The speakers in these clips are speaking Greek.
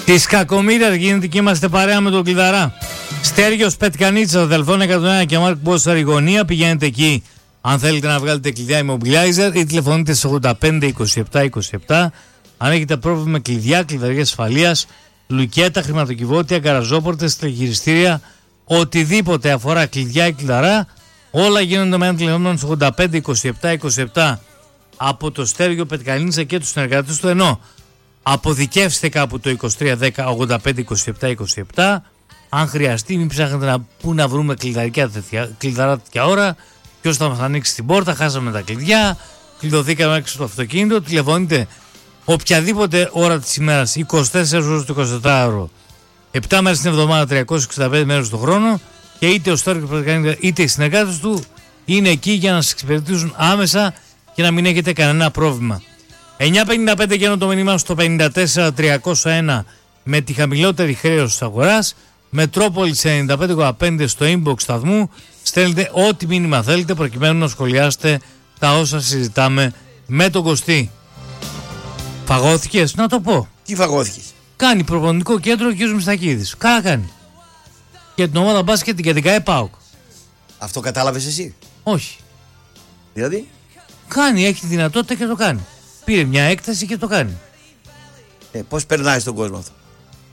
Της Κακομοίρας γίνεται και είμαστε παρέα με τον Κλειδαρά. Στέργιος Πετκανίτσας, Δελφών 101 και Μάρκ Μπόσσαρ η γωνία. Πηγαίνετε εκεί αν θέλετε να βγάλετε κλειδιά immobilizer ή τηλεφωνείτε σε 85 27 27. Αν έχετε πρόβλημα με κλειδιά, κλειδαριά ασφαλείας, λουκέτα, χρηματοκιβώτια, γκαραζόπορτες, τηλεγυριστήρια, οτιδήποτε αφορά κλειδιά ή κλειδαρά, όλα γίνονται με ένα τηλεφωνό σε 85 27 27 από το Στέργιο Πετκανίτσα και τους συνεργάτες του, ενώ αποδικεύστε κάπου το 23 10 85 27 27. Αν χρειαστεί, μην ψάχνετε πού να βρούμε κλειδαρά τέτοια ώρα, ποιος θα μας ανοίξει την πόρτα, χάσαμε τα κλειδιά, κλειδωθήκαμε έξω στο αυτοκίνητο. Τηλεφωνείτε οποιαδήποτε ώρα της ημέρας, 24 ώρες το 24ωρο, 7 μέρες την εβδομάδα, 365 μέρες το χρόνο, και είτε ο Στέργιος είτε οι συνεργάτες του είναι εκεί για να σας εξυπηρετήσουν άμεσα και να μην έχετε κανένα πρόβλημα. 9.55 και το μήνυμά στο 54.301 με τη χαμηλότερη χρέωση της αγοράς. Μετρόπολης 95,5 στο inbox σταθμού. Στέλνετε ό,τι μήνυμα θέλετε προκειμένου να σχολιάσετε τα όσα συζητάμε με τον Κωστή. Φαγώθηκες, να το πω. Τι φαγώθηκες? Κάνει προπονητικό κέντρο ο κ. Μιστακίδης. Καλά κάνει. Και την ομάδα μπάσκετ και την ΚΑΕ ΠΑΟΚ. Αυτό κατάλαβες εσύ? Όχι. Δηλαδή? Κάνει, έχει τη δυνατότητα και το κάνει. Πήρε μια έκταση και το κάνει. Πώς περνάει στον κόσμο αυτό?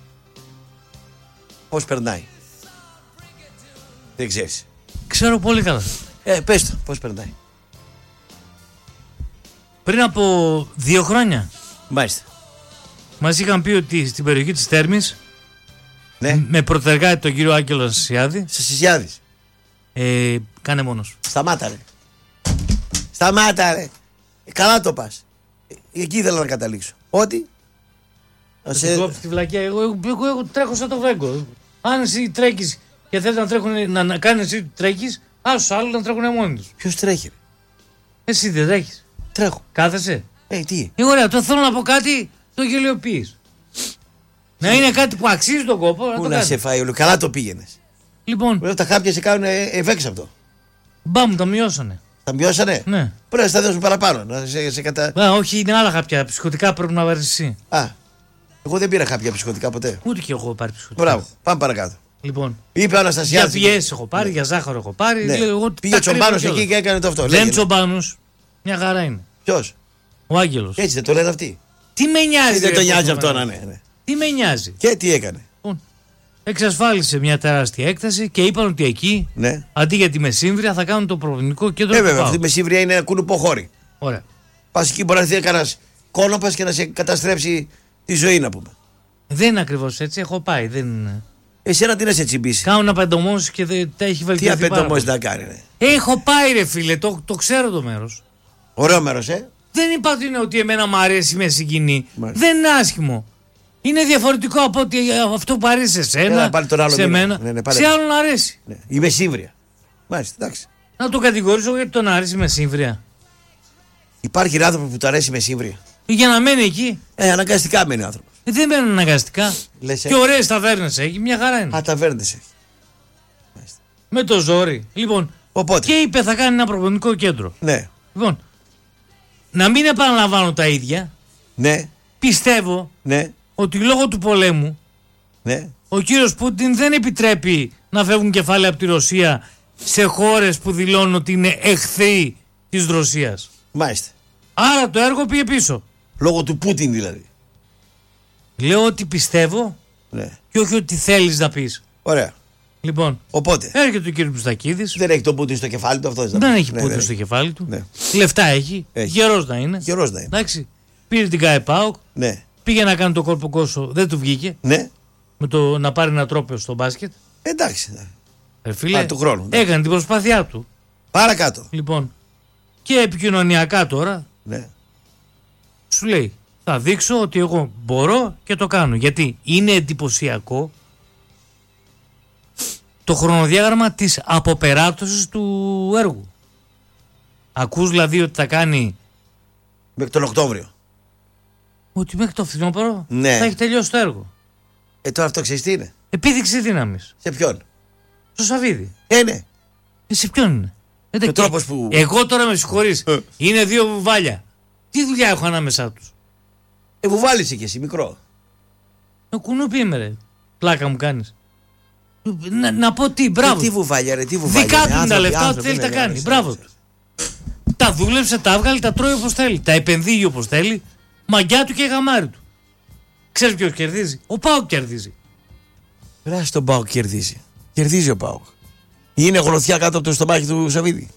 Πώς περνάει? Δεν ξέρεις? Ξέρω πολύ καλά. Πες το, πώς περνάει. Πριν από 2 χρόνια Μάλιστα. μας είχαν πει ότι στην περιοχή της Θέρμης, ναι, με πρωτεργάτη τον κύριο Άγγελο Σασιάδη. Σασιάδης. Κάνε μόνος. Σταμάτα ρε. Σταμάτα ρε. Καλά το πας. Εκεί ήθελα να καταλήξω. Ότι Θα σε κόψει τη βλακιά. Εγώ τρέχω σαν το βέγκο. Αν εσύ τρέχεις και θέλεις να τρέχουν, να κάνεις εσύ τρέχεις, άσους άλλους να τρέχουν μόνοι τους. Ποιος τρέχει ρε? Εσύ δεν τρέχεις? Τρέχω. Κάθεσαι? Τι? Ωραία, τώρα θέλω να πω κάτι, το γελιοποιείς. Να είναι κάτι που αξίζει τον κόπο. Πού να σε φάει όλο? Καλά το πήγαινες. Λοιπόν. Τα χάπια σε κάνουν ευέξαπτο. Μπαμ, τα μειώσανε. Τα μειώσανε? Ναι. Πρέπει να στα δώσουν παραπάνω. Όχι, είναι άλλα χάπια. Ψυχωτικά πρέπει να βάλεις εσύ. Εγώ δεν πήρα χάπια ψυχωτικά ποτέ. Ούτε και εγώ έχω πάρει ψυχωτικά. Μπράβο, πάμε παρακάτω. Λοιπόν. Είπε ο Αναστασιάδης. Για πιέσεις έχω πάρει, για ζάχαρο έχω πάρει. Ναι. Πήγε Τσομπάνος εκεί και έκανε το αυτό. Δεν Τσομπάνος. Μια χαρά είναι. Ποιος? Ο Άγγελος. Έτσι δεν το λένε αυτοί. Τι με νοιάζει? Δεν το νοιάζει αυτό να είναι. Τι με νοιάζει? Και τι έκανε? Εξασφάλισε μια τεράστια έκταση και είπαν ότι εκεί, ναι, αντί για τη μεσήμβρια, θα κάνουν το προπονητικό κέντρο. Βέβαια, αυτή η μεσήμβρια είναι κουνουπό χώρι. Ωραία. Πας εκεί, μπορεί να έρθει κανένας κόνοπας και να σε καταστρέψει τη ζωή, να πούμε. Δεν είναι ακριβώς έτσι, έχω πάει. Δεν... Εσένα τι να σε τσιμπήσει? Κάνουν απεντομώσεις και δεν τα έχει βελτιωθεί. Τι απεντομώσεις να κάνει, ρε? Έχω πάει, ρε φίλε, το ξέρω το μέρος. Ωραίο μέρος, Δεν είπα ότι είναι ότι εμένα μου αρέσει, με συγκινεί. Δεν είναι άσχημο. Είναι διαφορετικό από ότι αυτό που αρέσει σε σένα, σε μένα, σε άλλον αρέσει. Ναι. Η μεσήμβρια. Μάλιστα, εντάξει. Να το κατηγορήσω γιατί τον αρέσει η μεσήμβρια. Υπάρχει άνθρωπο που του αρέσει η μεσήμβρια? Για να μένει εκεί. Αναγκαστικά μένει ο άνθρωπος. Δεν μένουν αναγκαστικά. Και ωραίες ταβέρνες έχει, μια χαρά είναι. Ταβέρνες έχει. Μάλιστα. Με το ζόρι. Λοιπόν, οπότε. Και είπε θα κάνει ένα προπονητικό κέντρο. Ναι. Λοιπόν, να μην επαναλαμβάνω τα ίδια. Ναι. Πιστεύω. Ναι. Ότι λόγω του πολέμου, ναι, ο κύριος Πούτιν δεν επιτρέπει να φεύγουν κεφάλαια από τη Ρωσία σε χώρες που δηλώνουν ότι είναι εχθροί της Ρωσίας. Μάλιστα. Άρα το έργο πήγε πίσω. Λόγω του Πούτιν δηλαδή. Λέω ότι πιστεύω, ναι, και όχι ότι θέλεις να πεις. Ωραία. Λοιπόν, οπότε έρχεται ο κύριος Μητσοτάκης. Δεν έχει τον Πούτιν στο κεφάλι του αυτό. Δεν έχει Πούτιν στο κεφάλι του. Ναι. Λεφτά έχει. Γερός να είναι. Γερός να είναι. Εντάξει. Πήρε την ΚΑΕ ΠΑΟΚ. Ναι. Πήγε να κάνει το κόρπο κόσο, δεν του βγήκε. Ναι. Με το να πάρει ένα τρόπαιο στο μπάσκετ. Εντάξει. Φίλε, του χρόνου. Έκανε την προσπάθειά του. Παρακάτω. Λοιπόν, και επικοινωνιακά τώρα. Ναι. Σου λέει, θα δείξω ότι εγώ μπορώ και το κάνω. Γιατί είναι εντυπωσιακό το χρονοδιάγραμμα της αποπεράτωσης του έργου. Ακούς δηλαδή ότι θα κάνει μέχρι τον Οκτώβριο. Ότι μέχρι το φθινόπωρο, ναι, θα έχει τελειώσει το έργο. Τώρα αυτό ξέρεις τι είναι? Επίδειξη δύναμης. Σε ποιον? Στο Σαββίδι. Ναι. Σε ποιον είναι? Ο τρόπος που... Εγώ τώρα με συγχωρείς. Είναι 2 βουβάλια. Τι δουλειά έχω ανάμεσά τους? Βουβάλισε κι εσύ μικρό. Κουνούπι είμαι, ρε. Πλάκα μου κάνεις. Να πω τι, μπράβο. Τι βουβάλια, ρε, τι βουβάλια. Δικά του είναι τα λεφτά, ό,τι θέλει τα κάνει. Μπράβο του. Τα δούλεψε, τα έβγαλε, τα τρώει όπως θέλει. Τα επενδύει όπως θέλει. Μαγκιά του και γαμάρι του. Ξέρεις ποιος κερδίζει? Ο ΠΑΟΚ κερδίζει. Βράζει τον ΠΑΟΚ κερδίζει. Κερδίζει ο ΠΑΟΚ. Είναι γροθιά κάτω από το στομάχι του Σαββίδη.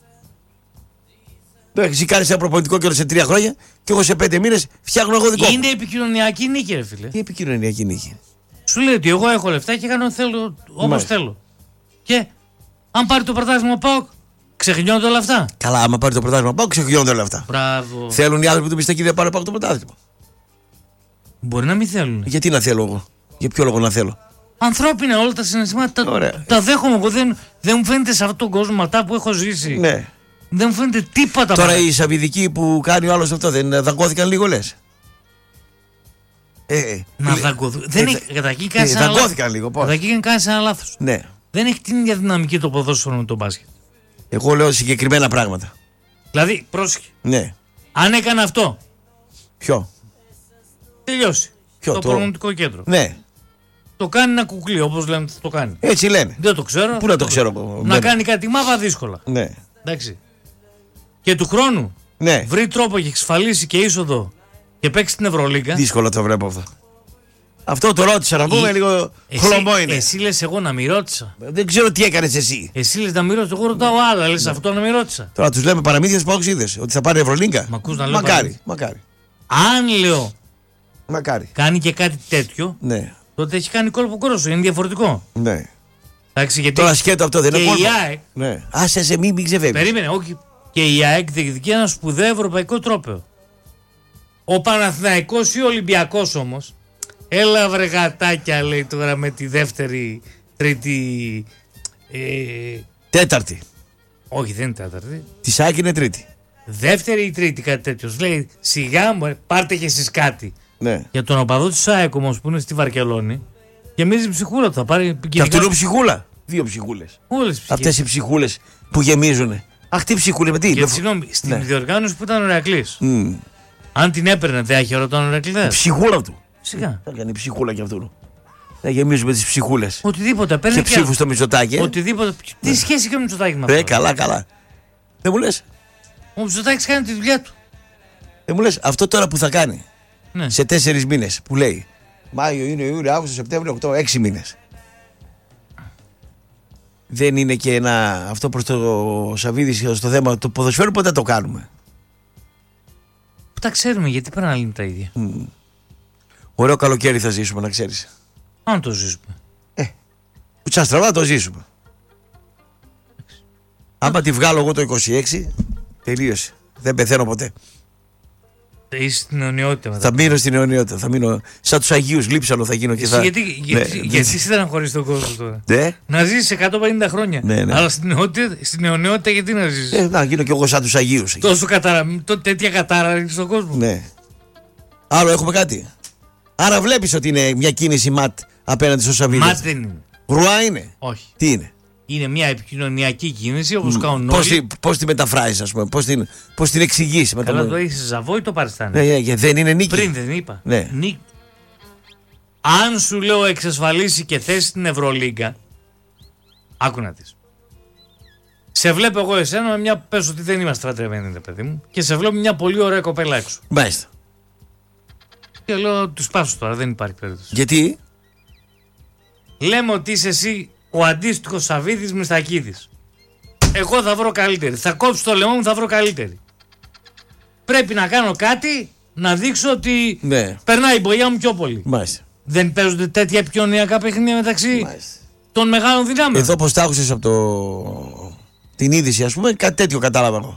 Εσύ κάνεις ένα προπονητικό καιρό σε 3 χρόνια και εγώ σε 5 μήνες φτιάχνω εγώ δικό μου. Είναι επικοινωνιακή νίκη, ρε φίλε. Τι επικοινωνιακή νίκη? Σου λέει ότι εγώ έχω λεφτά και κάνω όπως θέλω. Και αν πάρει το πρωτάθλημα ο ΠΑΟΚ, ξεχνιόνται όλα αυτά. Καλά, άμα πάρει το πρωτάθλημα ο ΠΑΟΚ, ξεχνιόνται όλα αυτά. Μπράβο. Θέλουν οι άνθρωποι του Μιστακίδη να πάρουν το πρωτάθλημα. Μπορεί να μην θέλουν. Γιατί να θέλω εγώ? Για ποιο λόγο να θέλω? Ανθρώπινα όλα τα συναισθήματα. Τα δέχομαι εγώ. Δεν μου φαίνεται σε αυτόν τον κόσμο αυτά που έχω ζήσει. Ναι. Δεν μου φαίνεται τίποτα. Τώρα οι Σαββιδικοί που κάνει ο άλλος αυτό δεν δαγκώθηκαν λίγο, λες? Να δαγκωθούν. Δεν έχει. Καταρχήν κάνει ένα λάθος. Δαγκώθηκαν λίγο. Πώς? Καταρχήν κάνει ένα λάθος. Ναι. Δεν έχει την ίδια δυναμική το ποδόσφαιρο με τον μπάσκετ. Εγώ λέω συγκεκριμένα πράγματα. Δηλαδή, πρόσεχε. Ναι. Αν έκανε αυτό. Ποιο? Τελειώσει. Ποιο? Το προγραμματικό κέντρο. Ναι. Το κάνει ένα κουκλί, όπως λένε το κάνει. Έτσι λένε. Δεν το ξέρω. Πού να το ξέρω? Να κάνει κάτι μάπα δύσκολα. Ναι. Εντάξει. Και του χρόνου Ναι. βρει τρόπο και εξασφαλίσει και είσοδο και παίξει την Ευρωλίγκα. Δύσκολα το βλέπω αυτό. Αυτό το ρώτησα να πούμε λίγο χλωμό είναι. Εσύ λες εγώ να μη ρώτησα. Δεν ξέρω τι έκανες εσύ. Εσύ λες να μη ρώτησα. Εγώ ρωτάω άλλα. Λες αυτό να μη ρώτησα. Τώρα τους λέμε παραμύθια στους Παοξίδες ότι θα πάρει Ευρωλίγκα. Μ' ακούς να λέω Μακάρι. Αν λέω Μακάρι. κάνει και κάτι τέτοιο, Ναι. τότε έχει κάνει κόλπο κρόσο. Είναι διαφορετικό. Ναι. Εντάξει, γιατί Τώρα σκέτο αυτό δεν είναι κόλπο. η ΑΕΚ. Ναι. Άσε σε μην ξεφεύγεις. Περίμενε, όχι. Και η ΑΕΚ διεκδικεί ένα σπουδαίο ευρωπαϊκό τρόπαιο. Ο Παναθηναϊκός ή ο Ολυμπιακός όμως, έλα βρε γατάκια, λέει τώρα με τη δεύτερη, τρίτη. Τέταρτη. Όχι, δεν είναι τέταρτη. Τη ΑΕΚ είναι τρίτη. Δεύτερη ή τρίτη, κάτι τέτοιο. Λέει σιγά μου, πάρτε και εσείς κάτι. Ναι. Για τον οπαδό της ΑΕΚ όμως που είναι στη Βαρκελόνη, γεμίζει ψυχούλα του. Θα πάρει. Και αυτό είναι ψυχούλα. 2 ψυχούλες. Όλες τις Αυτές οι ψυχούλες που γεμίζουνε. Αχ, τι ψυχούλε με τι. Γιατί συγγνώμη, στην Ναι. διοργάνωση που ήταν ο Ηρακλής. Αν την έπαιρνε, δεν έχει ρωτών ο Ηρακλής. Ψυχούλα του. Σιγά. Θα κάνει ψυχούλα κι αυτού. Να γεμίζουμε τις ψυχούλες. Οτιδήποτε παίρνει. Και ψήφου στο Μητσοτάκη. Οτιδήποτε. Τι σχέση έχει ο Μητσοτάκης με αυτό? Καλά. Δεν μου λες. Ο Μητσοτάκης κάνει τη δουλειά του. Δεν μου λες αυτό τώρα που θα κάνει. Ναι. Σε 4 μήνες που λέει Μάιο, Ιούνιο, Ιούλιο, Αύγουστο, Σεπτέμβριο, Οκτώβριο, 6 μήνες. Δεν είναι και ένα αυτό προς το Σαββίδη στο θέμα του ποδοσφαίρου, πότε το κάνουμε? Που τα ξέρουμε, γιατί πρέπει να λέμε τα ίδια. Ωραίο καλοκαίρι θα ζήσουμε, να ξέρεις. Αν το ζήσουμε. Κουτσά στραβά το ζήσουμε. Άμα τη βγάλω εγώ το 26, τελείωσε. Δεν πεθαίνω ποτέ. Είσαι στην αιωνιότητα μετά. Θα μείνω στην αιωνιότητα. Θα μείνω σαν τους Αγίους, λείψανο θα γίνω και θα. Γιατί εσύ στεναχωρείς τον κόσμο τώρα? Ναι. Να ζήσεις 150 χρόνια. Ναι. Αλλά στην αιωνιότητα γιατί να ζήσεις? Να γίνω κι εγώ σαν τους Αγίους. Τόσο τέτοια κατάρα ρίχνεις στον κόσμο. Ναι. Άλλο έχουμε κάτι. Άρα βλέπεις ότι είναι μια κίνηση ματ απέναντι στο Σαββίδη. Ματ δεν είναι. Ρουά είναι. Όχι. Τι είναι? Είναι μια επικοινωνιακή κίνηση όπως κάνουν όλοι. Πώς τη μεταφράζεις, ας πούμε, πώς την εξηγείς? Καλά το έχεις ζαβό ή το παριστάνει? Ναι, δεν είναι νίκη. Πριν δεν είπα. Ναι. Αν σου λέω εξασφαλίσει και θέση στην Ευρωλίγκα, άκου να δεις. Σε βλέπω εγώ εσένα με μια, πες ότι δεν είμαστε στρατευμένοι, παιδί μου, και σε βλέπω μια πολύ ωραία κοπέλα έξω. Μάλιστα. Και λέω του σπάσου τώρα, δεν υπάρχει περίπτωση. Γιατί? Λέμε ότι είσαι εσύ ο αντίστοιχος Σαββίδης Μιστακίδης. Εγώ θα βρω καλύτερη. Θα κόψω το λαιμό μου, θα βρω καλύτερη. Πρέπει να κάνω κάτι να δείξω ότι περνάει η μπογιά μου πιο πολύ. Μάλιστα. Δεν παίζονται τέτοια επικοινωνιακά παιχνίδια μεταξύ των μεγάλων δυνάμεων? Εδώ πως τα άκουσες από την είδηση, ας πούμε, κάτι τέτοιο κατάλαβα εγώ.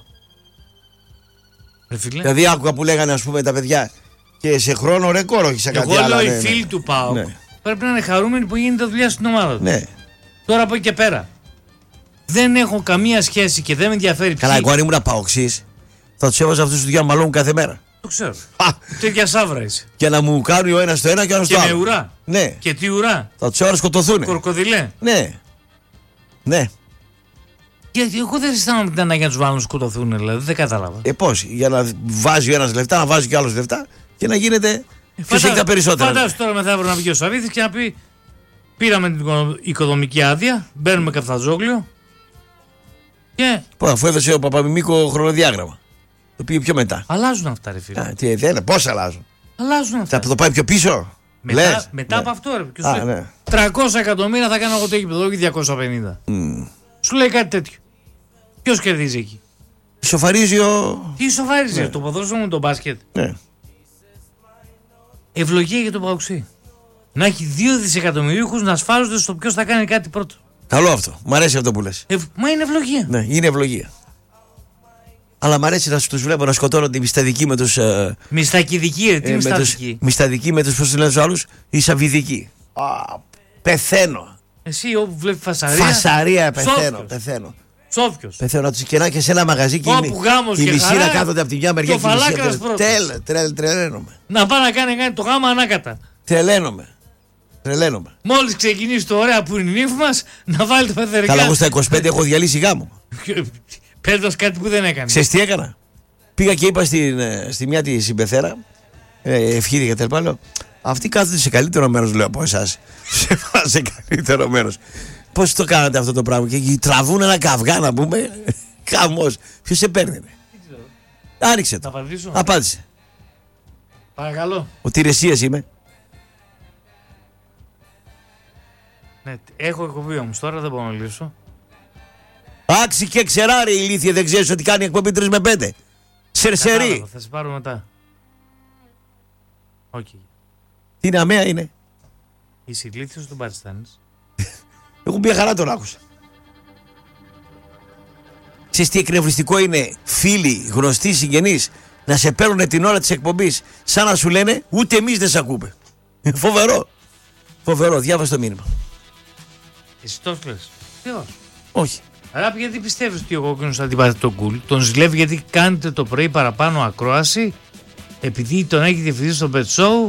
Δηλαδή άκουγα που λέγανε, ας πούμε, τα παιδιά και σε χρόνο ρεκόρ, όχι σε κάτι άλλο. Εγώ λέω οι φίλοι του ΠΑΟΚ πρέπει να είναι χαρούμενοι που γίνεται δουλειά στην ομάδα του. Ναι. Τώρα από εκεί και πέρα δεν έχω καμία σχέση και δεν με ενδιαφέρει. Καλά, εγώ αν ήμουν παοξής θα τους έβαζα αυτούς τους δυο να μαλώνουν κάθε μέρα. Το ξέρω. Τέτοια σαύρα είσαι. Και να μου κάνει ο ένας το ένα και ο ένας το άλλο. Και με ουρά. Ναι. Και τι ουρά? Θα τους έβαζα να σκοτωθούν. Κορκοδιλέ. Ναι. Γιατί εγώ δεν αισθάνομαι την ανάγκη να τους βάλουν να σκοτωθούν, δηλαδή δεν κατάλαβα. Πώς, για να βάζει ο ένας λεφτά, να βάζει και άλλος λεφτά και να γίνεται Ποιος έχει τα περισσότερα. Φαντάσου τώρα μεθαύριο να βγει ο Σαββίδης και να πει: πήραμε την οικοδομική άδεια, μπαίνουμε καφταζόγλιο. Και. Αφού έδωσε ο Παπαμιμίκο χρονοδιάγραμμα. Το πήγε πιο μετά. Αλλάζουν αυτά, ρε φίλε. Πώς αλλάζουν. Αλλάζουν αυτά. Θα το πάει πιο πίσω. Μετά από αυτό, ρε. Ναι. 300 εκατομμύρια θα κάνω εγώ το γήπεδο, όχι 250. Σου λέει κάτι τέτοιο. Ποιος κερδίζει εκεί? Ισοφαρίζει Τι ισοφαρίζει, το ποδόσφαιρο με το μπάσκετ. Ναι. Ευλογία για τον Παοξή. Να έχει 2 δισεκατομμυρίουχους να ασφάλονται στο ποιος θα κάνει κάτι πρώτο. Καλό αυτό. Μ' αρέσει αυτό που λες. Μα είναι ευλογία. Ναι, είναι ευλογία. Αλλά μ' αρέσει να τους βλέπω να σκοτώνονται οι μισταδικοί με τους. Μιστακιδικοί, τι μισταδικοί. Μισταδικοί με τους, πώς τους λένε τους άλλους, οι σαββιδικοί. Πεθαίνω. Εσύ όπου βλέπει φασαρία. Φασαρία, πεθαίνω. Σόφιος. Πεθαίνω να τους κενά σε ένα μαγαζί και οι μισοί να κάθονται από τη μια μεριά και οι τρελαίνομαι. Να πάει να κάνει το γάμα ανάκατα. Τρελαίνομαι. Μόλις ξεκινήσει το ωραία που είναι η νύφη μας, να βάλει τα πεθερικά. Καλά, εγώ στα 25 έχω διαλύσει γάμο. Πες μας κάτι που δεν έκανε. Ξέρεις τι έκανα? Πήγα και είπα στη μια τη συμπεθέρα, ευχήθηκε τέλος πάντων, αυτοί κάθονται σε καλύτερο μέρος, λέω, από εσάς. Σε καλύτερο μέρος. Πώς το κάνατε αυτό το πράγμα? Και τραβούν ένα καυγά, να πούμε. Χαμός. Ποιος σε παίρνει? Άνοιξε το. Απάντησε. Παρακαλώ. Ο Τηρεσίας είμαι. Ναι, έχω εκπομπή όμως τώρα, δεν μπορώ να λύσω. Άξι και ξεράρι ηλίθιε, δεν ξέρεις ότι κάνει εκπομπή 3 με 5. Σερσερί. Θα σε πάρω μετά. Okay. Τι είναι αμαία είναι? Είσαι ηλίθιος, τον παριστάνεις. Εγώ μια χαρά τον άκουσα. Ξέρεις τι εκνευριστικό είναι? Φίλοι, γνωστοί, συγγενείς να σε παίρνουν την ώρα της εκπομπής σαν να σου λένε ούτε εμείς δεν σε ακούμε. Φοβερό, διάβασε το μήνυμα. Εσύ το λες? Όχι. Αλλά γιατί πιστεύεις ότι ο κόκκινος αντιπάθει τον Κουλ? Τον ζηλεύει γιατί κάνετε το πρωί παραπάνω ακρόαση? Επειδή τον έχει διευθυνθεί στο Pet Show?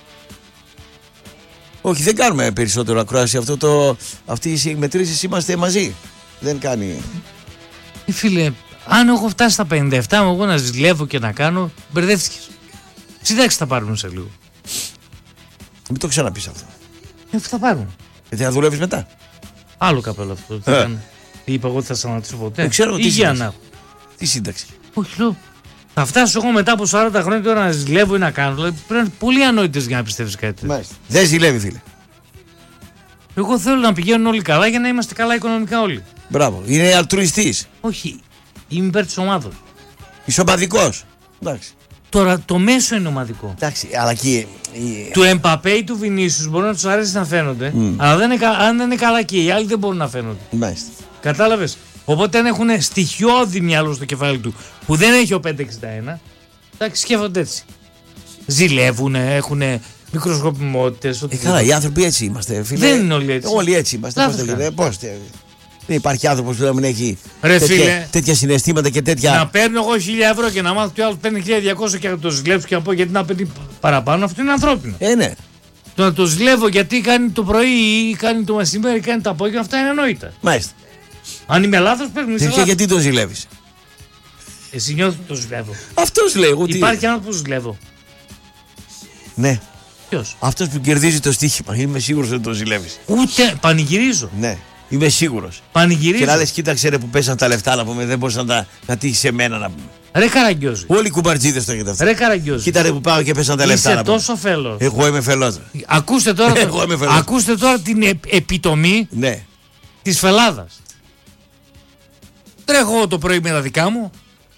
Όχι, δεν κάνουμε περισσότερο ακρόαση. Αυτή οι μετρήσεις είμαστε μαζί. Δεν κάνει. Φίλε, αν έχω φτάσει στα 57 εγώ να ζηλεύω και να κάνω, μπερδεύτηκες. Συντάξει θα πάρουν σε λίγο. Μην το ξαναπείς αυτό. Θα πάρουν. Γιατί θα δουλεύεις μετά. Άλλο καπέλο αυτό. Είπα εγώ ότι θα σταματήσω ποτέ. Δεν ξέρω τι σύνταξη. Τι σύνταξη? Όχι, λέω. Θα φτάσω εγώ μετά από 40 χρόνια τώρα να ζηλεύω ή να κάνω. Δηλαδή πρέπει να είναι πολύ ανόητες για να πιστεύεις κάτι. Μάλιστα. Δεν ζηλεύει, φίλε. Εγώ θέλω να πηγαίνουν όλοι καλά για να είμαστε καλά οικονομικά όλοι. Μπράβο. Είναι αλτρουιστής. Όχι. Είμαι υπέρ της ομάδος. Ισοπαδικός. Εντάξει. Τώρα το μέσο είναι ομαδικό. Εντάξει, αλλά και. Του Εμπαπέ ή του Βινίσιους μπορεί να τους αρέσει να φαίνονται. Αλλά αν δεν είναι καλά και οι άλλοι δεν μπορούν να φαίνονται. Μάλιστα. Κατάλαβες. Οπότε αν έχουν στοιχειώδη μυαλό στο κεφάλι του που δεν έχει ο 561, εντάξει, σκέφτονται έτσι. Ζηλεύουν, έχουν μικροσκοπιμότητες. Καλά, οι άνθρωποι έτσι είμαστε, φίλε. Δεν είναι όλοι έτσι. Όλοι έτσι είμαστε. Πώς δεν υπάρχει άνθρωπος που να μην έχει τέτοια συναισθήματα και τέτοια. Να παίρνω εγώ 1.000 ευρώ και να μάθω ότι ο άλλος παίρνει 1.200 και να το ζηλέψω και να πω γιατί να παίρνει παραπάνω, αυτό είναι ανθρώπινο. Ναι. Το να το ζηλεύω γιατί κάνει το πρωί ή κάνει το μεσημέρι ή κάνει το απόγευμα, αυτά είναι ανόητα. Μάλιστα. Αν είμαι λάθος, παίρνει. Και γιατί το ζηλεύεις? Εσύ νιώθεις ότι το ζηλεύω? Αυτός λέει. Υπάρχει άνθρωπος που ζηλεύω. Ναι. Ποιος? Αυτός που κερδίζει το στοίχημα. Είμαι σίγουρος ότι το ζηλεύεις. Ούτε πανηγυρίζω. Ναι. Είμαι σίγουρος. Πανηγυρίζω. Και να λες, κοίταξε ρε που πέσαν τα λεφτά να πούμε, δεν μπορείς να τύχει σε μένα να πούμε. Ρε Καραγκιόζη. Όλοι οι κουμπαρτζίδες το έχετε αυτό. Ρε Καραγκιόζη. Κοίτα ρε που πάω και πέσαν τα λεφτά. Είσαι τόσο φελός. Εγώ είμαι φελός. Ακούστε τώρα την επιτομή της φελάδας. Τρέχω το πρωί με τα δικά μου.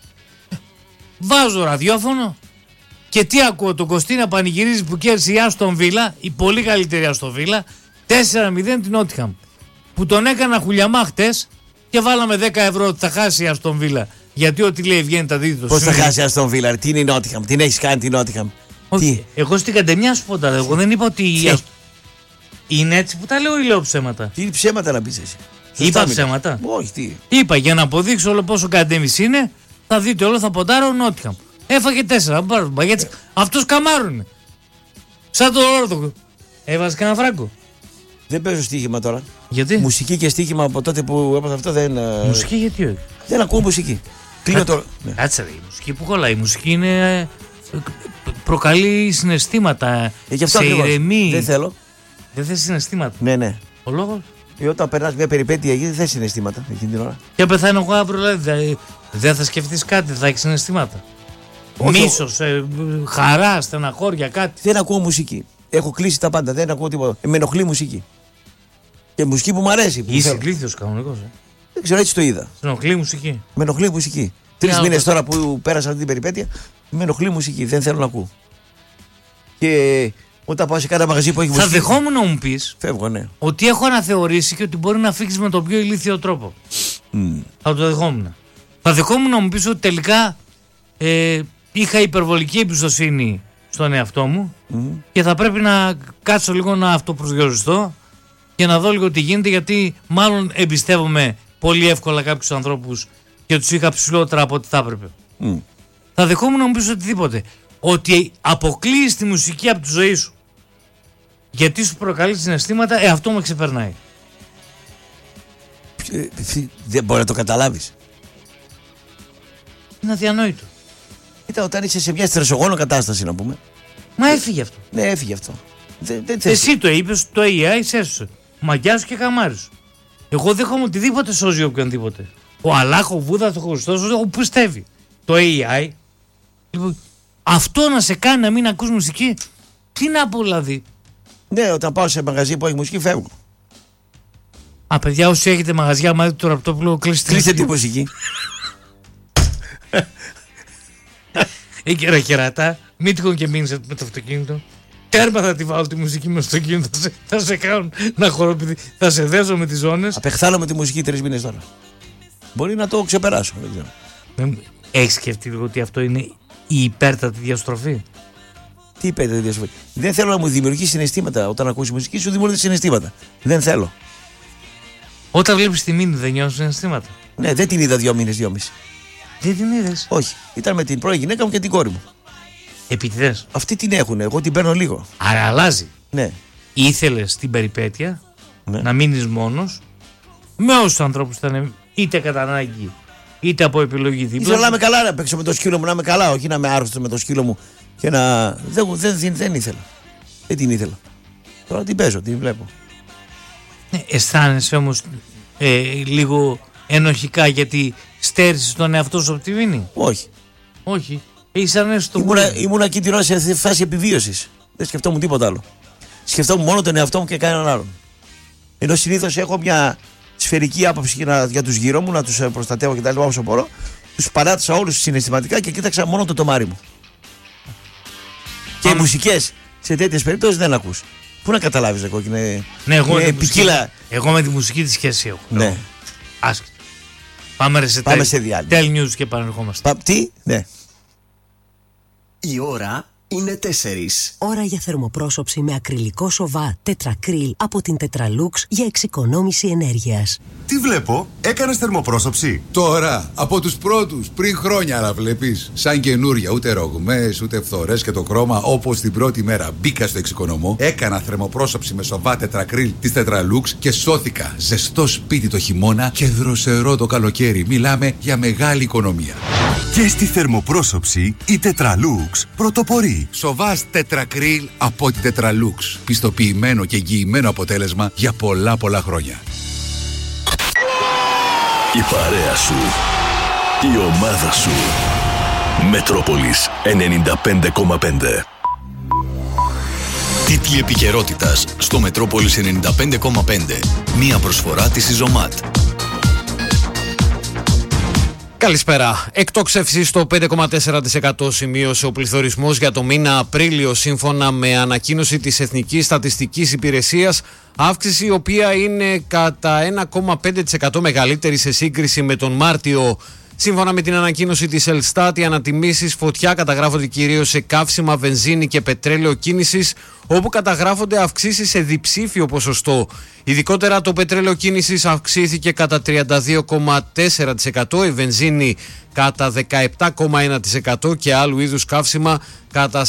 Βάζω ραδιόφωνο. Και τι ακούω? Τον Κωστή να πανηγυρίζει που κέρδισε η Άστον Βίλα, η πολύ καλύτερη Άστον Βίλα, 4-0 την Νότιχαμ. Που τον έκανα χουλιαμά χτες και βάλαμε 10 ευρώ ότι θα χάσει η Άστον Βίλα. Γιατί ό,τι λέει βγαίνει τα δίδυτο. Πώς θα χάσει η Άστον Βίλα? Τι είναι η Νότιχαμ? Την έχεις κάνει την Νότιχαμ? Εγώ στην καντεμιά σου πω τα. Εγώ δεν είπα ότι. Είναι έτσι που τα λέω ή λέω ψέματα? Τι ψέματα να πεις εσύ? Είπα ψέματα? Όχι, τι. Είπα για να αποδείξω όλο πόσο καντέμις είναι, θα δείτε όλο, θα ποντάρω Νότιχαμ. Έφαγε 4. Αυτός καμάρουνε. Σαν το όρθο. Έβαζε κανένα φράγκο. Δεν παίζω στοίχημα τώρα. Γιατί? Μουσική και στοίχημα από τότε που έπαθα αυτό δεν. Μουσική γιατί όχι? Δεν ακούω μουσική. Κλείνω τώρα. Κάτσε ρε, η μουσική που κολλάει. Η μουσική είναι προκαλεί συναισθήματα. Γι' αυτό σε ακριβώς. ηρεμεί. Δεν θέλω. Δεν θες συναισθήματα. Ναι. Ο λόγος. Όταν περνάς μια περιπέτεια εκεί δεν θες συναισθήματα εκείνη την ώρα. Και πεθάνω εγώ αύριο, δηλαδή. Δεν θα σκεφτείς κάτι, θα έχεις συναισθήματα. Μίσος, χαρά, στεναχώρια, κάτι. Δεν ακούω μουσική. Έχω κλείσει τα πάντα, δεν ακούω τίποτα. Με ενοχλεί μουσική. Και μουσική που μου αρέσει. Που Είσαι θέλω. κλήθος κανονικός. Δεν ξέρω, έτσι το είδα. Στην ενοχλεί μουσική. Με ενοχλεί μουσική. 3 μήνες τώρα που πέρασα αυτή την περιπέτεια, με ενοχλεί μουσική. Δεν θέλω να ακούω. Και όταν πάω σε κάνα μαγαζί που έχει μουσική. Θα δεχόμουν να μου πεις Φεύγω, ναι. ότι έχω αναθεωρήσει και ότι μπορεί να φύγεις με τον πιο ηλίθιο τρόπο. Θα το δεχόμουν. Θα δεχόμουν να μου πεις ότι τελικά είχα υπερβολική εμπιστοσύνη στον εαυτό μου και θα πρέπει να κάτσω λίγο να αυτοπροσδιοριστώ και να δω λίγο τι γίνεται, γιατί μάλλον εμπιστεύομαι πολύ εύκολα κάποιους ανθρώπους και τους είχα ψηλότερα από ό,τι θα έπρεπε. Θα δεχόμουν να μου πεις οτιδήποτε. Ότι αποκλείεις τη μουσική από τη ζωή σου γιατί σου προκαλεί συναισθήματα, αυτό με ξεπερνάει. Δεν μπορεί να το καταλάβεις. Είναι αδιανόητο. Κοίτα, όταν είσαι σε μια στρεσογόνο κατάσταση, να πούμε. Μα έφυγε αυτό. Ναι, έφυγε αυτό. Δεν θες. Εσύ το είπες, το AI σε έσωσε. Μαγιά σου και καμάρι σου. Εγώ δέχομαι οτιδήποτε σώζει οποιονδήποτε. Ο Αλλάχ, ο Βούδας, ο Χριστός, ο πιστεύει. Το AI. Λοιπόν, αυτό να σε κάνει να μην ακούς μουσική, τι να πω δηλαδή. Ναι, όταν πάω σε μαγαζί που έχει μουσική, φεύγω. Α, παιδιά, όσοι έχετε μαγαζιά μαζί του Ραπτόπουλου, κλείστε τη μουσική. Εκεί κερατά, μην τυχόν και μείνεις με το αυτοκίνητο. Τέρμα θα τη βάλω τη μουσική με στο αυτοκίνητο. Θα σε κάνουν να χοροπηδεί. Θα σε δέσω με τις ζώνες. Απεχθάνω με τη μουσική 3 μήνες τώρα. Μπορεί να το ξεπεράσω. Δεν ξέρω. Έχεις σκεφτεί λίγο ότι αυτό είναι η υπέρτατη διαστροφή? Τι υπέρτατη διαστροφή? Δεν θέλω να μου δημιουργήσει συναισθήματα. Όταν ακούσει μουσική, σου δημιουργεί συναισθήματα. Δεν θέλω. Όταν βλέπεις τη Μίνη, δεν νιώθεις συναισθήματα? Ναι, δεν την είδα 2 μήνες, 2,5. Δεν την είδες? Όχι. Ήταν με την πρώην γυναίκα μου και την κόρη μου. Επιτηδές. Αυτοί την έχουν, εγώ την παίρνω λίγο. Άρα αλλάζει. Ναι. Ήθελες την περιπέτεια να μείνεις μόνος με όσους ανθρώπους ήταν, είτε κατά ανάγκη είτε από επιλογή δίπλα. Ήθελα να είμαι καλά, να παίξω με το σκύλο μου, να είμαι καλά, όχι να είμαι άρρωστος με το σκύλο μου και να. Δεν ήθελα. Δεν την ήθελα. Τώρα την παίζω, την βλέπω. Αισθάνεσαι όμως λίγο ενοχικά γιατί στέρισες τον εαυτό σου από τη Μίνη? Όχι. Όχι. Ήσανε στο ήμουνα εκεί την ώρα σε φάση επιβίωσης. Δεν σκεφτόμουν τίποτα άλλο. Σκεφτόμουν μόνο τον εαυτό μου και κανέναν άλλον. Ενώ συνήθως έχω μια σφαιρική άποψη για τους γύρω μου, να τους προστατεύω κτλ. Όσο μπορώ. Τους παράτησα όλους συναισθηματικά και κοίταξα μόνο το τομάρι μου. Και οι μουσικές σε τέτοιες περιπτώσεις δεν ακούς. Πού να καταλάβεις εγώ, είναι ποικίλα. Εγώ με τη μουσική τη σχέση έχω. Ναι. Άσχετο. Πάμε σε διάλειμμα. Tell News και επανερχόμαστε. Τι, ναι. Η ώρα είναι 4. Ώρα για θερμοπρόσωψη με ακριλικό σοβά τετρακρίλ από την Tetralux για εξοικονόμηση ενέργειας. Τι βλέπω, έκανες θερμοπρόσωψη? Τώρα, από τους πρώτους, πριν χρόνια να βλέπεις. Σαν καινούρια, ούτε ρογμές, ούτε φθορές και το χρώμα, όπως την πρώτη μέρα μπήκα στο εξοικονομώ. Έκανα θερμοπρόσωψη με σοβά τετρακρίλ της Tetralux και σώθηκα. Ζεστό σπίτι το χειμώνα και δροσερό το καλοκαίρι. Μιλάμε για μεγάλη οικονομία. Και στη θερμοπρόσωψη η Tetralux πρωτοπορεί. Σοβάς τετρακρίλ από την Tetralux. Πιστοποιημένο και εγγυημένο αποτέλεσμα για πολλά χρόνια. Η παρέα σου, η ομάδα σου. Μετρόπολης 95,5. Τίτλοι επικαιρότητας στο Μετρόπολης 95,5. Μία προσφορά της Ιζωμάτ. Καλησπέρα. Εκτόξευση στο 5,4% σημείωσε ο πληθωρισμός για το μήνα Απρίλιο σύμφωνα με ανακοίνωση της Εθνικής Στατιστικής Υπηρεσίας, αύξηση η οποία είναι κατά 1,5% μεγαλύτερη σε σύγκριση με τον Μάρτιο. Σύμφωνα με την ανακοίνωση της Ελστάτ, οι ανατιμήσεις φωτιά καταγράφονται κυρίως σε καύσιμα, βενζίνη και πετρέλαιο κίνησης, όπου καταγράφονται αυξήσεις σε διψήφιο ποσοστό. Ειδικότερα το πετρέλαιο κίνησης αυξήθηκε κατά 32,4%, η βενζίνη κατά 17,1% και άλλου είδους καύσιμα κατά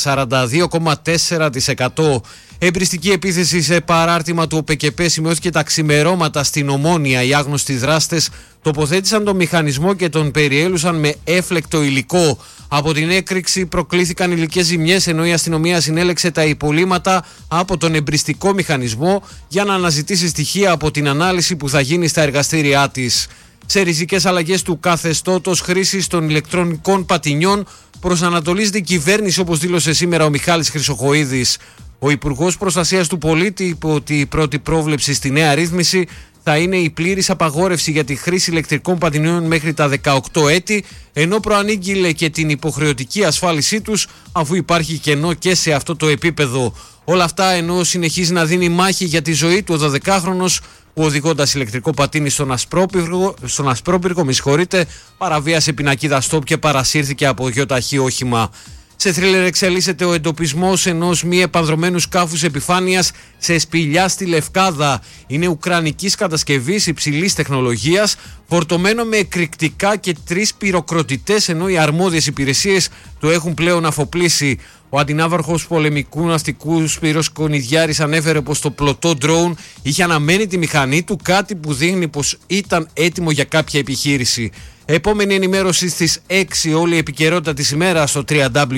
42,4%. Εμπριστική επίθεση σε παράρτημα του ΟΠΕΚΕΠΕ σημειώθηκε τα ξημερώματα στην Ομόνια. Οι άγνωστοι δράστες τοποθέτησαν τον μηχανισμό και τον περιέλουσαν με έφλεκτο υλικό. Από την έκρηξη προκλήθηκαν υλικές ζημιές, ενώ η αστυνομία συνέλεξε τα υπολείμματα από τον εμπριστικό μηχανισμό για να αναζητήσει στοιχεία από την ανάλυση που θα γίνει στα εργαστήριά της. Σε ριζικές αλλαγές του καθεστώτος χρήσης των ηλεκτρονικών πατινιών προσανατολίζεται η κυβέρνηση, όπως δήλωσε σήμερα ο Μιχάλης Χρυσοχοΐδης. Ο Υπουργός Προστασίας του Πολίτη είπε ότι η πρώτη πρόβλεψη στη νέα ρύθμιση θα είναι η πλήρης απαγόρευση για τη χρήση ηλεκτρικών πατινιών μέχρι τα 18 έτη, ενώ προανήγγειλε και την υποχρεωτική ασφάλισή τους, αφού υπάρχει κενό και σε αυτό το επίπεδο. Όλα αυτά ενώ συνεχίζει να δίνει μάχη για τη ζωή του ο 12χρονος, που οδηγώντας ηλεκτρικό πατίνι στον Ασπρόπυργο, παραβίασε πινακίδα στόπ και παρασύρθηκε από γεωταχή όχημα. Σε θρίλερ εξελίσσεται ο εντοπισμός ενός μη επανδρωμένου σκάφους επιφάνειας σε σπηλιά στη Λευκάδα. Είναι ουκρανικής κατασκευής υψηλής τεχνολογίας, φορτωμένο με εκρηκτικά και 3 πυροκροτητές, ενώ οι αρμόδιες υπηρεσίες το έχουν πλέον αφοπλίσει. Ο αντινάβαρχος πολεμικού ναυτικού Σπύρος Κονιδιάρης ανέφερε πως το πλωτό ντρόουν είχε αναμένη τη μηχανή του, κάτι που δείχνει πως ήταν έτοιμο για κάποια επιχείρηση. Επόμενη ενημέρωση στις 6, όλη η επικαιρότητα της ημέρας στο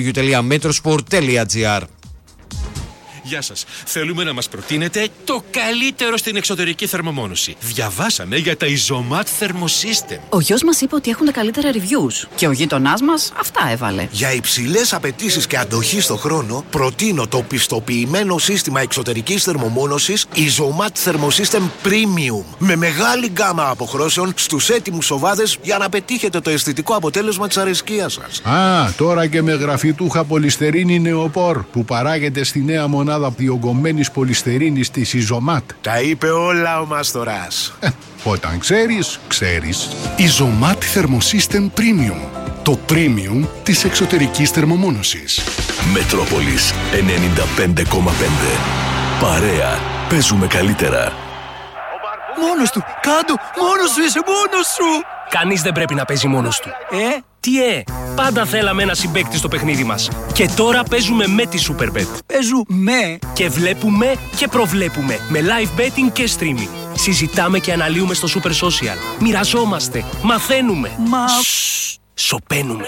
www.metrosport.gr. Γεια σας. Θέλουμε να μας προτείνετε το καλύτερο στην εξωτερική θερμομόνωση. Διαβάσαμε για τα Isomat Thermosystem. Ο γιος μας είπε ότι έχουν τα καλύτερα reviews και ο γείτονάς μας αυτά έβαλε. Για υψηλές απαιτήσεις και αντοχή στο χρόνο, προτείνω το πιστοποιημένο σύστημα εξωτερικής θερμομόνωσης Isomat Thermosystem Premium. Με μεγάλη γκάμα αποχρώσεων στους έτοιμους σοβάδες για να πετύχετε το αισθητικό αποτέλεσμα της αρεσκίας σας. Α, τώρα και με γραφιτούχα πολυστερίνη νεοπόρ που παράγεται στη νέα μονάδα διογκωμένης πολυστερίνης της Isomat. Τα είπε όλα ο Μαστοράς. Όταν ξέρεις, ξέρεις. Isomat Thermosystem Premium. Το premium της εξωτερικής θερμομόνωσης. Μετρόπολης 95,5. Παρέα. Παίζουμε καλύτερα. Μόνος του! Κάντο! Μόνος σου είσαι! Μόνος σου! Κανείς δεν πρέπει να παίζει μόνος του. Τι πάντα θέλαμε ένα συμπαίκτη στο παιχνίδι μας. Και τώρα παίζουμε με τη Superbet. Παίζουμε και βλέπουμε και προβλέπουμε. Με live betting και streaming. Συζητάμε και αναλύουμε στο Super Social. Μοιραζόμαστε. Μαθαίνουμε. Σωπαίνουμε.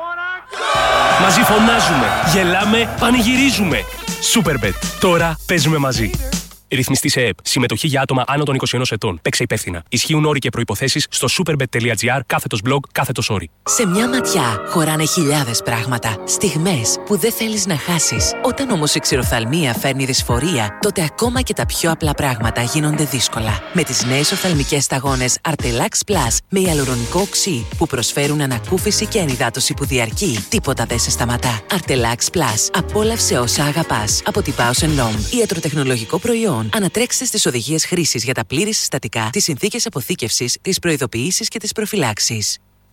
Μαζί φωνάζουμε. Γελάμε. Πανηγυρίζουμε. Superbet. Τώρα παίζουμε μαζί. Ρυθμιστή σε ΕΕΠ. Συμμετοχή για άτομα άνω των 21 ετών. Παίξε υπεύθυνα. Ισχύουν όροι και προϋποθέσεις στο superbet.gr/blog/όροι. Σε μια ματιά χωράνε χιλιάδες πράγματα. Στιγμές που δεν θέλεις να χάσεις. Όταν όμως η ξηροφθαλμία φέρνει δυσφορία, τότε ακόμα και τα πιο απλά πράγματα γίνονται δύσκολα. Με τις νέες οφθαλμικές σταγόνες Artelax Plus με ιαλουρονικό οξύ που προσφέρουν ανακούφιση και ενυδάτωση που διαρκεί, τίποτα δεν σε σταματά. Artelax Plus. Απόλαυσε όσα αγαπάς. Από την Bausch & Lomb. Ιατροτεχνολογικό προϊόν. Ανατρέξτε στις οδηγίες χρήσης για τα πλήρη συστατικά, τις συνθήκες αποθήκευσης, τις προειδοποιήσεις και τις προφυλάξεις.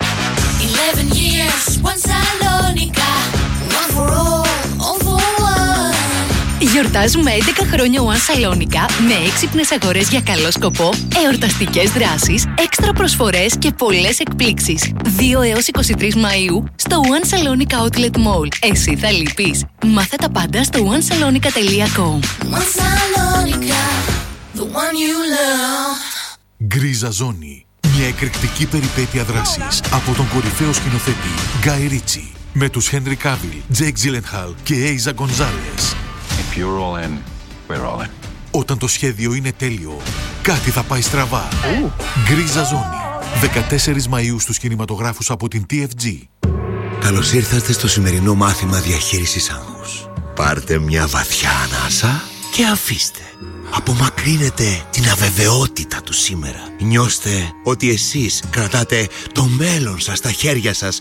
11 years, one Salonica, one for all for one. Γιορτάζουμε 11 χρόνια One Salonica με έξυπνες αγορές για καλό σκοπό, εορταστικές δράσεις, έξτρα προσφορές και πολλές εκπλήξεις. 2 έως 23 Μαΐου στο One Salonica Outlet Mall. Εσύ θα λείπεις. Μάθε τα πάντα στο onesalonica.com. One Salonica, the one you love. Γκρίζα Ζώνη. Μια εκρηκτική περιπέτεια δράσης από τον κορυφαίο σκηνοθέτη Γκάι Ρίτσι με τους Χένρι Κάβιλ, Τζέικ Τζίλενχαλ και Έιζα Γκονζάλες. If you're all in, we're all in. Όταν το σχέδιο είναι τέλειο, κάτι θα πάει στραβά. Γκρίζα Ζώνη. 14 Μαΐου στους κινηματογράφους από την TFG. Καλώς ήρθατε στο σημερινό μάθημα διαχείρισης άγχους. Πάρτε μια βαθιά ανάσα και αφήστε. Απομακρύνετε την αβεβαιότητα του σήμερα. Νιώστε ότι εσείς κρατάτε το μέλλον σας στα χέρια σας.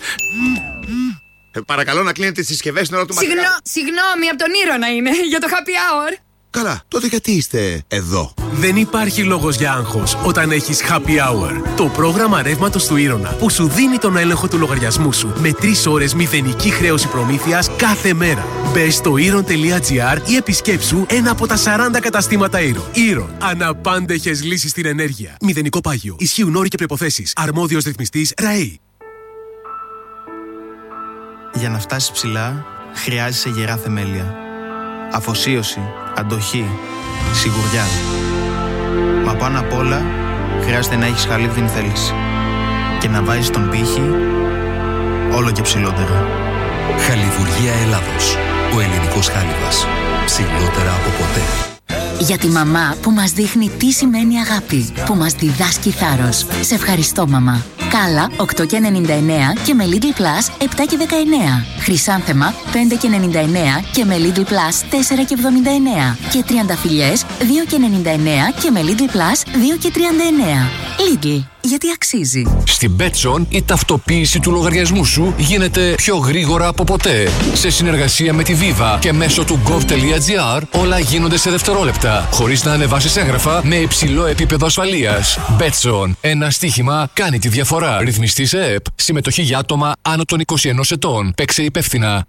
Παρακαλώ να κλείνετε τις συσκευές στην ώρα του μαθήματος. Συγγνώμη, από τον Ήρωνα είναι, για το happy hour. Καλά, τότε γιατί είστε εδώ? Δεν υπάρχει λόγος για άγχος όταν έχεις Happy Hour. Το πρόγραμμα ρεύματος του Ήρωνα που σου δίνει τον έλεγχο του λογαριασμού σου με 3 ώρες μηδενική χρέωση προμήθειας κάθε μέρα. Μπες στο Iron.gr ή επισκέψου ένα από τα 40 καταστήματα Iron. Iron. Αναπάντεχες λύσεις στην ενέργεια. Μηδενικό πάγιο. Ισχύουν όροι και προϋποθέσεις. Αρμόδιος ρυθμιστής ΡΑΗ. Για να φτάσεις ψηλά, χρειάζεσαι γερά θεμέλια. Αφοσίωση, αντοχή, σιγουριά. Μα πάνω απ' όλα, χρειάζεται να έχεις χαλίβδινη θέληση. Και να βάζεις τον πύχη όλο και ψηλότερα. Χαλιβουργία Ελλάδος. Ο ελληνικός χάλιβας. Ψηλότερα από ποτέ. Για τη μαμά που μας δείχνει τι σημαίνει αγάπη, που μας διδάσκει θάρρος. Σε ευχαριστώ, μαμά. Κάλα 8,99 και με Lidl Plus 7,19. Χρυσάνθεμα 5,99 και με Lidl Plus 4,79. Και τριανταφυλλιές 2,99 και με Lidl Plus 2,39. Lidl, γιατί αξίζει. Στην Betson η ταυτοποίηση του λογαριασμού σου γίνεται πιο γρήγορα από ποτέ. Σε συνεργασία με τη Viva και μέσω του gov.gr όλα γίνονται σε δευτερόλεπτα, χωρίς να ανεβάσεις έγγραφα με υψηλό επίπεδο ασφαλείας. Betson, ένα στοίχημα κάνει τη διαφορά. Ρυθμιστή σε ΕΕΠ. Συμμετοχή για άτομα άνω των 21 ετών. Παίξε υπεύθυνα.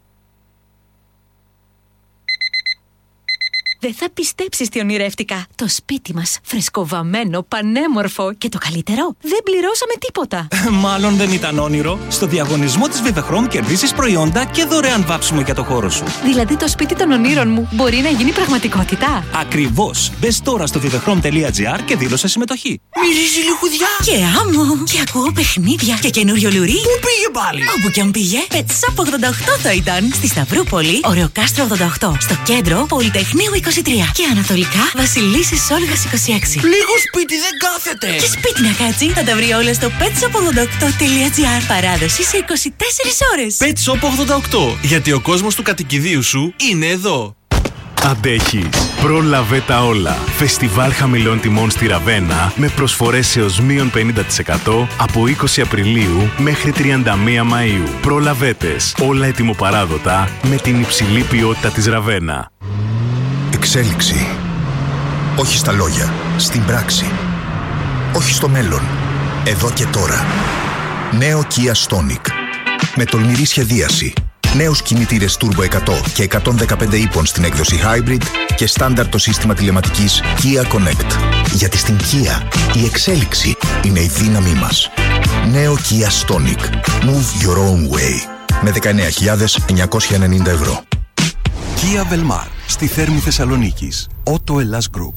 Δεν θα πιστέψεις τι ονειρεύτηκα. Το σπίτι μας, φρεσκοβαμμένο, πανέμορφο και το καλύτερο, δεν πληρώσαμε τίποτα. Μάλλον δεν ήταν όνειρο. Στο διαγωνισμό της Vivechrome κερδίσεις προϊόντα και δωρεάν βάψιμο για το χώρο σου. Δηλαδή το σπίτι των ονείρων μου μπορεί να γίνει πραγματικότητα. Ακριβώς. Μπες τώρα στο vivechrome.gr και δήλωσε συμμετοχή. Μυρίζει λιχουδιά και άμμο. Και ακούω παιχνίδια και καινούριο λουρί. Πού πήγε πάλι? Όπου κι αν πήγε. Πετσάπ 88 θα ήταν. Στη Σταυρούπολη, Ωρεοκάστρο 88. Στο κέντρο, Πολυτεχνείου 23. Και ανατολικά, Βασιλίσσης Όλγας 26. Λίγο σπίτι δεν κάθεται. Και σπίτι να κάτσει, θα τα βρει όλα στο petshop88.gr. Παράδοση σε 24 ώρες. Petshop 88. Γιατί ο κόσμος του κατοικιδίου σου είναι εδώ. Αντέχεις. Πρόλαβε τα όλα. Φεστιβάλ χαμηλών τιμών στη Ραβένα με προσφορές έως μείον 50% από 20 Απριλίου μέχρι 31 Μαΐου. Προλαβέτες. Όλα ετοιμοπαράδοτα με την υψηλή ποιότητα της Ραβένα. Εξέλιξη. Όχι στα λόγια, στην πράξη. Όχι στο μέλλον, εδώ και τώρα. Νέο Kia Stonic. Με τολμηρή σχεδίαση. Νέους κινητήρες Turbo 100 και 115 ύπων στην έκδοση Hybrid και στάνταρ το σύστημα τηλεματικής Kia Connect. Γιατί στην Kia η εξέλιξη είναι η δύναμή μας. Νέο Kia Stonic. Move your own way. Με 19.990 ευρώ. Kia Velmar, στη Θέρμη Θεσσαλονίκης. Ότο Ελλάς Group.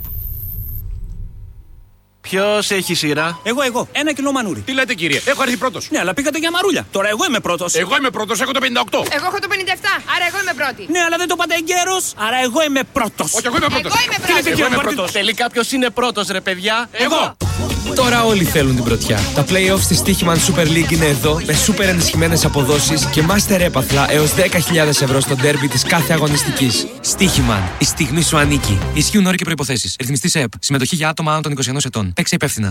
Ποιος έχει σειρά? Εγώ. 1 κιλό μανούρι. Τι λέτε, κύριε? Έχω έρθει πρώτος. Ναι, αλλά πήγατε για μαρούλια. Τώρα εγώ είμαι πρώτος. Εγώ είμαι πρώτος, έχω το 58. Εγώ έχω το 57, άρα εγώ είμαι πρώτη. Ναι, αλλά δεν το είπατε εγκαίρος, άρα εγώ είμαι πρώτος. Όχι, εγώ είμαι πρώτος. Εγώ είμαι πρώτος. Τελικά ποιος είναι πρώτος, ρε παιδιά? Εγώ. Τώρα όλοι θέλουν την πρωτιά. Τα play-offs της Stichman Super League είναι εδώ με super ενισχυμένες αποδόσεις και master έπαθλα έως 10.000 ευρώ στο ντέρμπι της κάθε αγωνιστικής. Stichman, η στιγμή σου ανήκει. Ισχύουν όροι και προϋποθέσεις. Ρυθμιστής ΕΕΠ. Συμμετοχή για άτομα άνω των 21 ετών. Παίξε υπεύθυνα.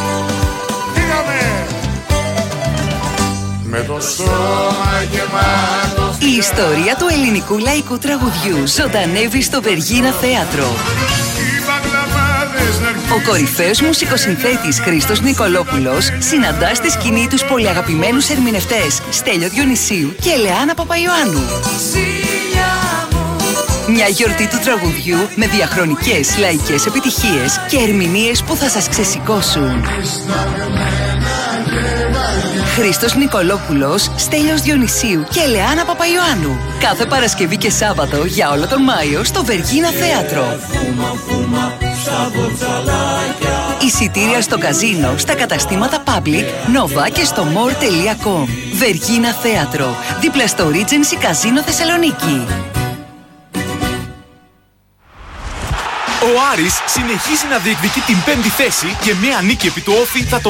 Με το στόμα γεμάτο. Η ιστορία του ελληνικού λαϊκού τραγουδιού ζωντανεύει στο Βεργίνα Θέατρο. Ο κορυφαίος μουσικοσυνθέτης Χρήστος Νικολόπουλος συναντά στη σκηνή τους πολυαγαπημένους ερμηνευτές Στέλιο Διονυσίου και Ελεάνα Παπαϊωάννου. Μια γιορτή του τραγουδιού με διαχρονικές λαϊκές επιτυχίες και ερμηνείες που θα σας ξεσηκώσουν. Χρήστος Νικολόπουλος, Στέλιος Διονυσίου και Ελεάνα Παπαϊωάννου. Κάθε Παρασκευή και Σάββατο για όλο τον Μάιο στο Βεργίνα Θέατρο. Εισιτήρια στο καζίνο, στα καταστήματα Public, Nova και στο more.com. Βεργίνα Θέατρο, δίπλα στο Regency Καζίνο Θεσσαλονίκη. Ο Άρης συνεχίζει να διεκδικεί την 5η θέση και μια νίκη επί του Όφη θα τον